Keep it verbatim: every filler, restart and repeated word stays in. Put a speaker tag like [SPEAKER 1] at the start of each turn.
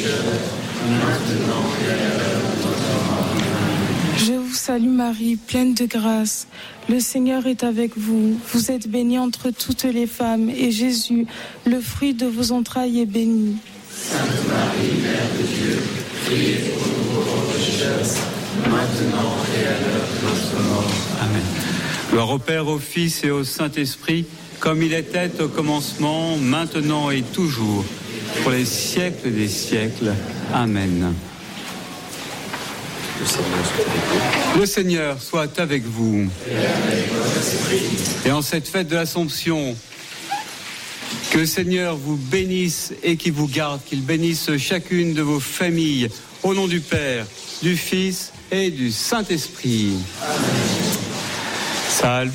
[SPEAKER 1] Je vous salue Marie, pleine de grâce. Le Seigneur est avec vous. Vous êtes bénie entre toutes les femmes, et Jésus, le fruit de vos entrailles, est béni.
[SPEAKER 2] Sainte Marie, Mère de Dieu, priez pour nous pauvres pécheurs, maintenant et à l'heure de notre mort.
[SPEAKER 3] Amen. Gloire au Père, au Fils et au Saint-Esprit, comme il était au commencement, maintenant et toujours, pour les siècles des siècles. Amen. Le Seigneur soit avec vous. Et en cette fête de l'Assomption, que le Seigneur vous bénisse et qu'il vous garde, qu'il bénisse chacune de vos familles, au nom du Père, du Fils et du Saint-Esprit. Amen. Salve